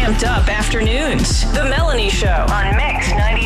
Amped Up Afternoons. The Melanie Show on Mix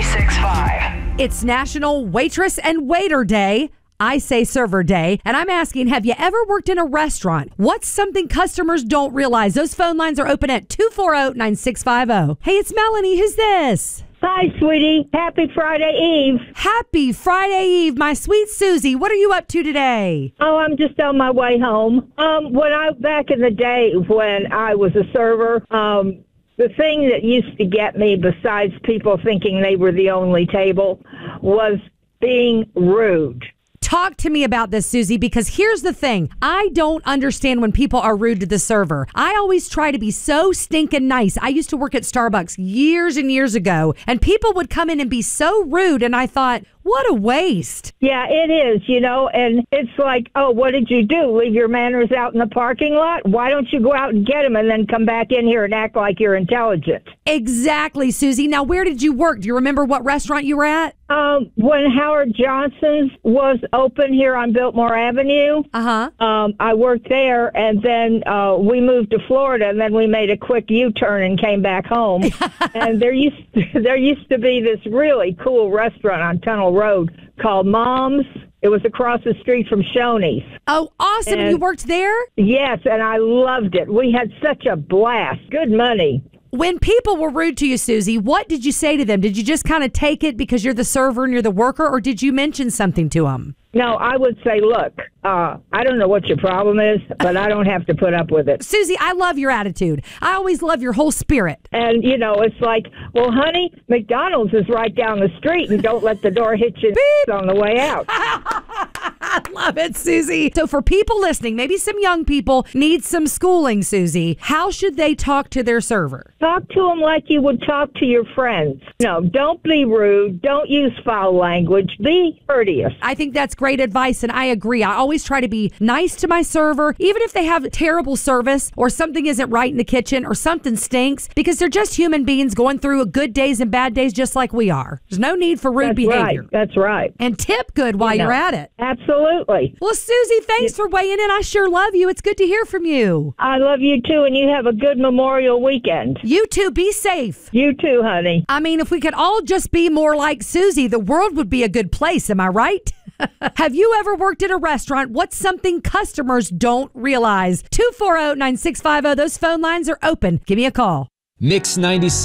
96.5. It's National Waitress and Waiter Day. I say Server Day. And I'm asking, have you ever worked in a restaurant? What's something customers don't realize? Those phone lines are open at 240-9650. Hey, it's Melanie. Who's this? Hi, sweetie. Happy Friday Eve. Happy Friday Eve, my sweet Susie. What are you up to today? Oh, I'm just on my way home. Back in the day when I was a server, the thing that used to get me, besides people thinking they were the only table, was being rude. Talk to me about this, Susie, because here's the thing. I don't understand when people are rude to the server. I always try to be so stinking nice. I used to work at Starbucks years and years ago, and people would come in and be so rude, and I thought, what a waste. Yeah, it is, and it's like, oh, what did you do? Leave your manners out in the parking lot? Why don't you go out and get them and then come back in here and act like you're intelligent? Exactly, Susie. Now, where did you work? Do you remember what restaurant you were at? When Howard Johnson's was open here on Biltmore Avenue, I worked there, and then we moved to Florida, and then we made a quick U-turn and came back home. And there used to be this really cool restaurant on Tunnel Road called Mom's. It was across the street from Shoney's. Oh, awesome. And you worked there? Yes, and I loved it. We had such a blast. Good money. When people were rude to you, Susie, what did you say to them? Did you just kind of take it because you're the server and you're the worker, or did you mention something to them? No, I would say, look, I don't know what your problem is, but I don't have to put up with it. Susie, I love your attitude. I always love your whole spirit. And, it's like, well, honey, McDonald's is right down the street, and don't let the door hit you on the way out. I love it, Susie. So for people listening, maybe some young people need some schooling, Susie. How should they talk to their server? Talk to them like you would talk to your friends. No, don't be rude. Don't use foul language. Be courteous. I think that's great advice, and I agree. I always try to be nice to my server, even if they have terrible service or something isn't right in the kitchen or something stinks, because they're just human beings going through good days and bad days just like we are. There's no need for rude behavior. Right. That's right. And tip good while you're at it. Absolutely. Well, Susie, thanks for weighing in. I sure love you. It's good to hear from you. I love you too, and you have a good Memorial weekend. You too. Be safe. You too, honey. I mean, if we could all just be more like Susie, the world would be a good place. Am I right? Have you ever worked at a restaurant? What's something customers don't realize? 240-9650. Those phone lines are open. Give me a call. Mix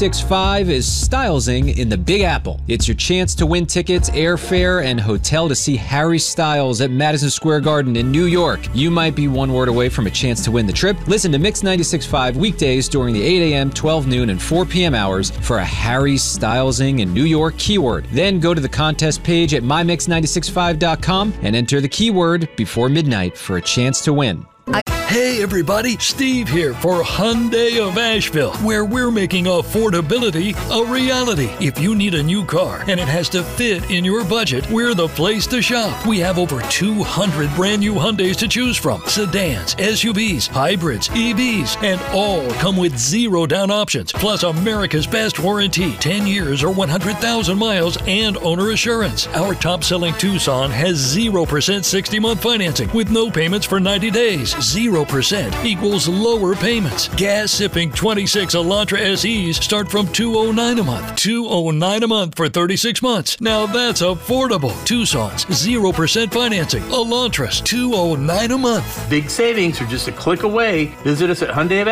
96.5 is Stylesing in the Big Apple. It's your chance to win tickets, airfare, and hotel to see Harry Styles at Madison Square Garden in New York. You might be one word away from a chance to win the trip. Listen to Mix 96.5 weekdays during the 8 a.m., 12 noon, and 4 p.m. hours for a Harry Stylesing in New York keyword. Then go to the contest page at mymix965.com and enter the keyword before midnight for a chance to win. Hey everybody, Steve here for Hyundai of Asheville, where we're making affordability a reality. If you need a new car and it has to fit in your budget, we're the place to shop. We have over 200 brand new Hyundais to choose from. Sedans, SUVs, hybrids, EVs, and all come with 0 down options, plus America's best warranty, 10 years or 100,000 miles, and owner assurance. Our top-selling Tucson has 0% 60-month financing with no payments for 90 days. 0% equals lower payments. Gas-sipping 26 Elantra SEs start from $209 a month. $209 a month for 36 months. Now that's affordable. Tucson's 0% financing. Elantras $209 a month. Big savings are just a click away. Visit us at Hyundai of